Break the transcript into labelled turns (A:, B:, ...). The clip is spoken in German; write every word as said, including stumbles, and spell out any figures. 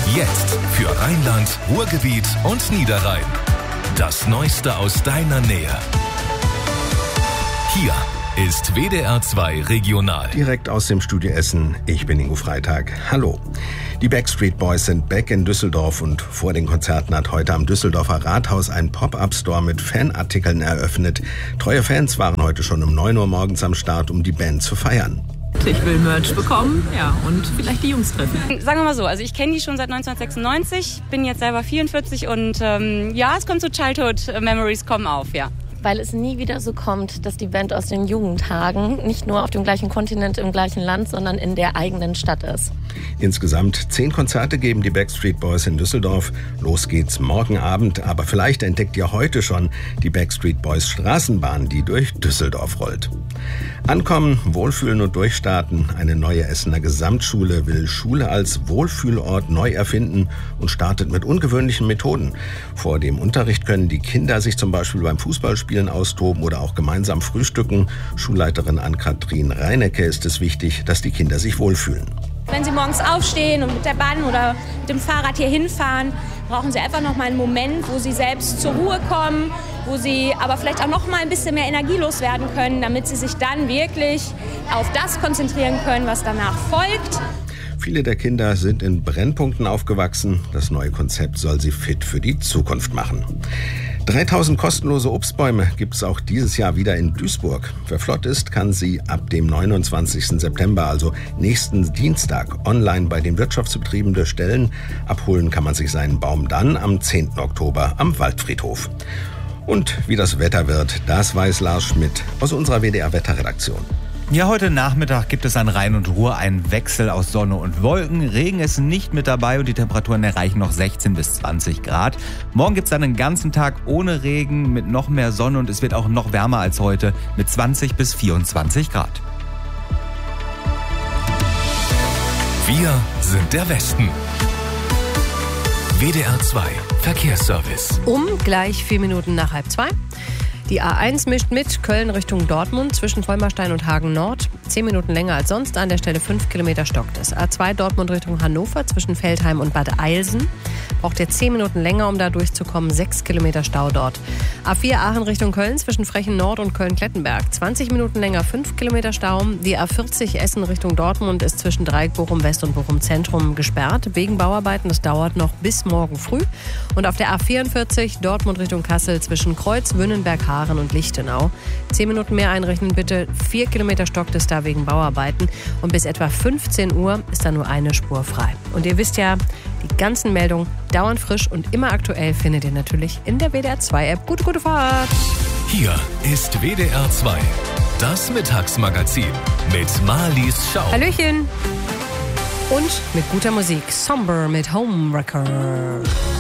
A: Jetzt für Rheinland, Ruhrgebiet und Niederrhein. Das Neueste aus deiner Nähe. Hier ist W D R zwei Regional.
B: Direkt aus dem Studio Essen. Ich bin Ingo Freitag. Hallo. Die Backstreet Boys sind back in Düsseldorf und vor den Konzerten hat heute am Düsseldorfer Rathaus ein Pop-Up-Store mit Fanartikeln eröffnet. Treue Fans waren heute schon um neun Uhr morgens am Start, um die Band zu feiern.
C: Ich will Merch bekommen, ja, und vielleicht die Jungs treffen.
D: Sagen wir mal so, also ich kenne die schon seit neunzehnhundertsechsundneunzig, bin jetzt selber vierundvierzig und ähm, ja, es kommt so Childhood Memories kommen auf, ja.
E: Weil es nie wieder so kommt, dass die Band aus den Jugendtagen nicht nur auf dem gleichen Kontinent, im gleichen Land, sondern in der eigenen Stadt ist.
B: Insgesamt zehn Konzerte geben die Backstreet Boys in Düsseldorf. Los geht's morgen Abend, aber vielleicht entdeckt ihr heute schon die Backstreet Boys Straßenbahn, die durch Düsseldorf rollt. Ankommen, wohlfühlen und durchstarten. Eine neue Essener Gesamtschule will Schule als Wohlfühlort neu erfinden und startet mit ungewöhnlichen Methoden. Vor dem Unterricht können die Kinder sich zum Beispiel beim Fußballspielen austoben oder auch gemeinsam frühstücken. Schulleiterin Ann-Kathrin Reinecke ist es wichtig, dass die Kinder sich wohlfühlen.
F: Wenn Sie morgens aufstehen und mit der Bahn oder mit dem Fahrrad hier hinfahren, brauchen Sie einfach noch mal einen Moment, wo Sie selbst zur Ruhe kommen, wo Sie aber vielleicht auch noch mal ein bisschen mehr Energie loswerden können, damit Sie sich dann wirklich auf das konzentrieren können, was danach folgt.
B: Viele der Kinder sind in Brennpunkten aufgewachsen. Das neue Konzept soll sie fit für die Zukunft machen. dreitausend kostenlose Obstbäume gibt es auch dieses Jahr wieder in Duisburg. Wer flott ist, kann sie ab dem neunundzwanzigsten September, also nächsten Dienstag, online bei den Wirtschaftsbetrieben bestellen. Abholen kann man sich seinen Baum dann am zehnten Oktober am Waldfriedhof. Und wie das Wetter wird, das weiß Lars Schmidt aus unserer W D R-Wetterredaktion.
G: Ja, heute Nachmittag gibt es an Rhein und Ruhr einen Wechsel aus Sonne und Wolken. Regen ist nicht mit dabei und die Temperaturen erreichen noch sechzehn bis zwanzig Grad. Morgen gibt es dann einen ganzen Tag ohne Regen mit noch mehr Sonne und es wird auch noch wärmer als heute mit zwanzig bis vierundzwanzig Grad.
A: Wir sind der Westen. W D R zwei Verkehrsservice.
H: Um gleich vier Minuten nach halb zwei. Die A eins mischt mit Köln Richtung Dortmund zwischen Vollmerstein und Hagen Nord. Zehn Minuten länger als sonst, an der Stelle fünf Kilometer stockt es. A zwei Dortmund Richtung Hannover zwischen Feldheim und Bad Eilsen. Braucht ihr zehn Minuten länger, um da durchzukommen. Sechs Kilometer Stau dort. A vier Aachen Richtung Köln zwischen Frechen Nord und Köln-Klettenberg. zwanzig Minuten länger, fünf Kilometer Stau. Die A vierzig Essen Richtung Dortmund ist zwischen Dreieck Bochum West und Bochum Zentrum gesperrt. Wegen Bauarbeiten, das dauert noch bis morgen früh. Und auf der A vierundvierzig Dortmund Richtung Kassel zwischen Kreuz, Wünnenberg, Haaren und Lichtenau. Zehn Minuten mehr einrechnen bitte. Vier Kilometer stockt es da wegen Bauarbeiten. Und bis etwa fünfzehn Uhr ist da nur eine Spur frei. Und ihr wisst ja, die ganzen Meldungen dauernd frisch und immer aktuell findet ihr natürlich in der W D R zwei App. Gute, gute Fahrt!
A: Hier ist W D R zwei, das Mittagsmagazin mit Marlies Schau.
H: Hallöchen! Und mit guter Musik. Somber mit Homewrecker.